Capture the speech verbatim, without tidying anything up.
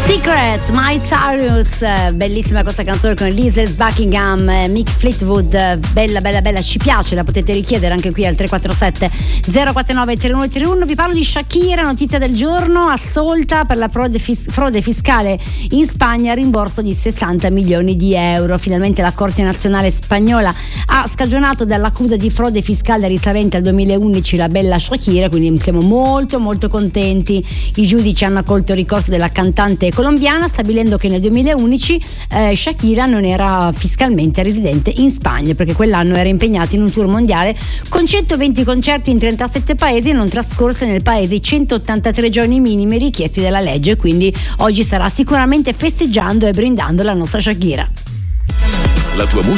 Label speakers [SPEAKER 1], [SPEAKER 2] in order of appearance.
[SPEAKER 1] Secrets, Miley Cyrus, bellissima questa canzone con Lises Buckingham, Mick Fleetwood, bella bella bella, ci piace, la potete richiedere anche qui al tre quattro sette zero quattro nove tre uno tre uno. Vi parlo di Shakira, notizia del giorno, assolta per la frode, fis- frode fiscale in Spagna, rimborso di sessanta milioni di euro. Finalmente la Corte Nazionale Spagnola ha scagionato dall'accusa di frode fiscale risalente al duemilaundici la bella Shakira, quindi siamo molto molto contenti. I giudici hanno accolto il ricorso della cantante colombiana, stabilendo che nel duemilaundici eh, Shakira non era fiscalmente residente in Spagna, perché quell'anno era impegnata in un tour mondiale con centoventi concerti in trentasette paesi e non trascorse nel paese i centottantatré giorni minimi richiesti dalla legge. Quindi oggi sarà sicuramente festeggiando e brindando la nostra Shakira.
[SPEAKER 2] La tua musica